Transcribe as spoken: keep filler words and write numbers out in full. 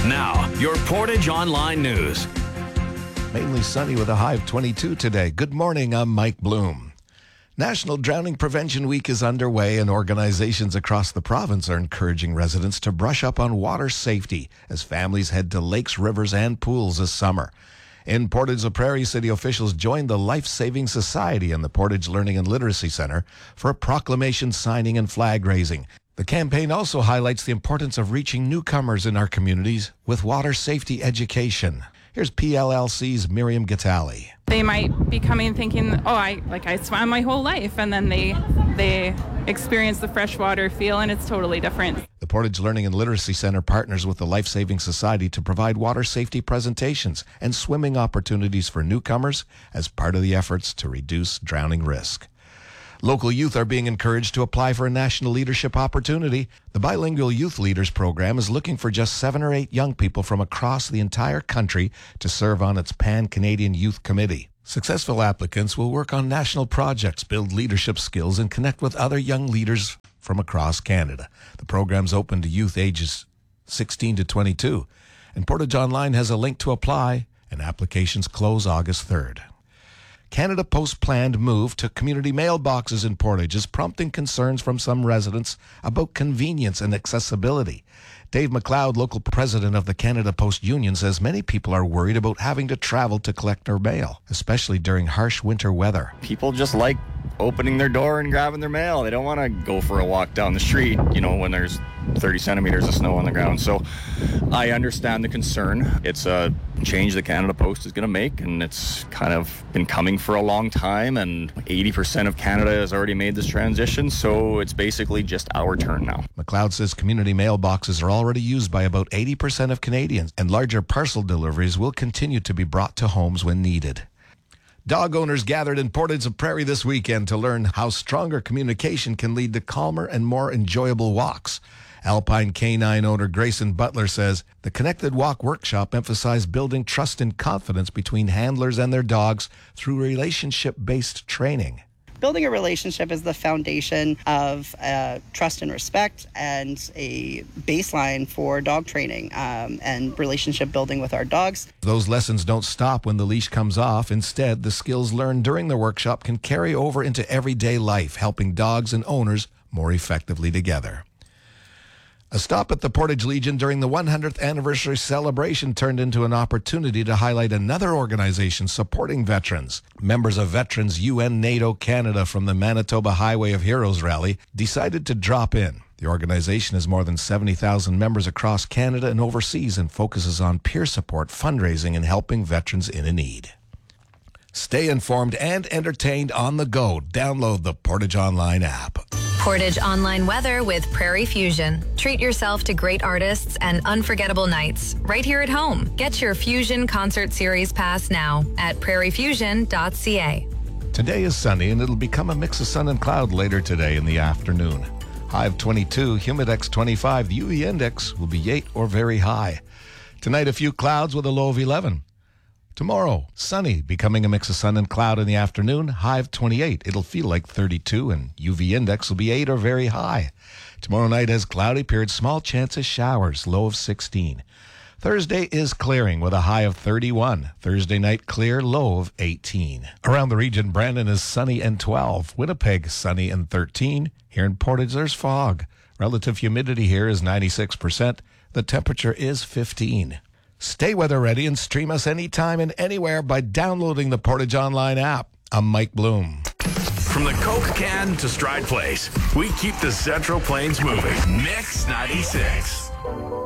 Now, your Portage Online News. Mainly sunny with a high of twenty-two today. Good morning, I'm Mike Bloom. National Drowning Prevention Week is underway, and organizations across the province are encouraging residents to brush up on water safety as families head to lakes, rivers, and pools this summer. In Portage la Prairie, city officials joined the Life Saving Society and the Portage Learning and Literacy Center for a proclamation signing and flag raising. The campaign also highlights the importance of reaching newcomers in our communities with water safety education. Here's P L L C's Miriam Gatali. They might be coming thinking, oh, I like I swam my whole life, and then they they experience the freshwater feel, and it's totally different. The Portage Learning and Literacy Center partners with the Life Saving Society to provide water safety presentations and swimming opportunities for newcomers as part of the efforts to reduce drowning risk. Local youth are being encouraged to apply for a national leadership opportunity. The Bilingual Youth Leaders Program is looking for just seven or eight young people from across the entire country to serve on its Pan-Canadian Youth Committee. Successful applicants will work on national projects, build leadership skills, and connect with other young leaders from across Canada. The program's open to youth ages sixteen to twenty-two, and Portage Online has a link to apply, and applications close August third. Canada Post's planned move to community mailboxes in Portage is prompting concerns from some residents about convenience and accessibility. Dave McLeod, local president of the Canada Post Union, says many people are worried about having to travel to collect their mail, especially during harsh winter weather. People just like opening their door and grabbing their mail. They don't want to go for a walk down the street, you know, when there's thirty centimeters of snow on the ground. So I understand the concern. It's a change that Canada Post is going to make, and it's kind of been coming for a long time, and eighty percent of Canada has already made this transition, so it's basically just our turn now. McLeod says community mailboxes are already used by about eighty percent of Canadians, and larger parcel deliveries will continue to be brought to homes when needed. Dog owners gathered in Portage la Prairie this weekend to learn how stronger communication can lead to calmer and more enjoyable walks. Alpine Canine owner Grayson Butler says the Connected Walk workshop emphasized building trust and confidence between handlers and their dogs through relationship-based training. Building a relationship is the foundation of uh, trust and respect, and a baseline for dog training um, and relationship building with our dogs. Those lessons don't stop when the leash comes off. Instead, the skills learned during the workshop can carry over into everyday life, helping dogs and owners more effectively together. A stop at the Portage Legion during the one hundredth anniversary celebration turned into an opportunity to highlight another organization supporting veterans. Members of Veterans U N NATO Canada from the Manitoba Highway of Heroes rally decided to drop in. The organization has more than seventy thousand members across Canada and overseas and focuses on peer support, fundraising, and helping veterans in need. Stay informed and entertained on the go. Download the Portage Online app. Portage Online weather with Prairie Fusion. Treat yourself to great artists and unforgettable nights right here at home. Get your Fusion Concert Series pass now at prairie fusion dot c a. Today is sunny, and it'll become a mix of sun and cloud later today in the afternoon. High of twenty-two, humidex twenty-five. The U V index will be eight or very high. Tonight, a few clouds with a low of eleven. Tomorrow, sunny, becoming a mix of sun and cloud in the afternoon, high of twenty-eight. It'll feel like thirty-two, and U V index will be eight or very high. Tomorrow night has cloudy periods, small chance of showers, low of sixteen. Thursday is clearing with a high of thirty-one. Thursday night clear, low of eighteen. Around the region, Brandon is sunny and twelve. Winnipeg, sunny and thirteen. Here in Portage, there's fog. Relative humidity here is ninety-six percent. The temperature is fifteen. Stay weather ready and stream us anytime and anywhere by downloading the Portage Online app. I'm Mike Bloom. From the Coke can to Stride Place, we keep the Central Plains moving. Mix ninety-six.